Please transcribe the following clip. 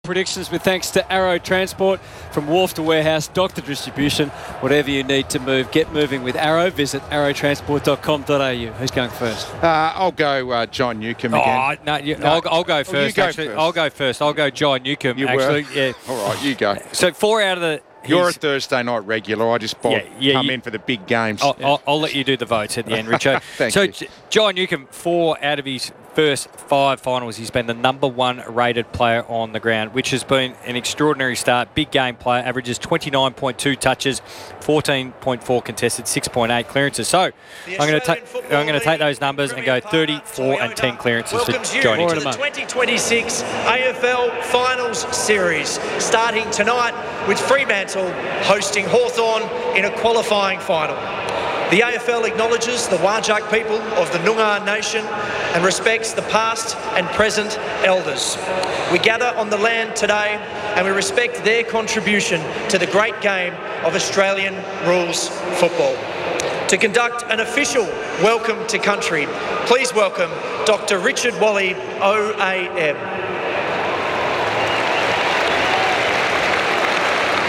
Predictions with thanks to Arrow Transport. From wharf to warehouse, dock to distribution, whatever you need to move, get moving with Arrow. Visit arrowtransport.com.au. Who's going first? I'll go John Newcombe again. I'll go first. You go actually, first. I'll go first. I'll go John Newcombe. You actually, were? yeah. All right, you go. So 4 out of the. You're a Thursday night regular. I just come in for the big games. I'll let you do the votes at the end, Richo. Thank you. John Newcombe, 4 out of his first 5 finals, he's been the number 1 rated player on the ground, which has been an extraordinary start. Big game player, averages 29.2 touches, 14.4 contested, 6.8 clearances. So I'm going to take those numbers and go 34 and 10 clearances for John Newcombe. To the 2026 AFL Finals Series, starting tonight with Fremantle hosting Hawthorn in a qualifying final. The AFL acknowledges the Whadjuk people of the Noongar Nation and respects the past and present elders. We gather on the land today and we respect their contribution to the great game of Australian rules football. To conduct an official welcome to country, please welcome Dr. Richard Walley, OAM.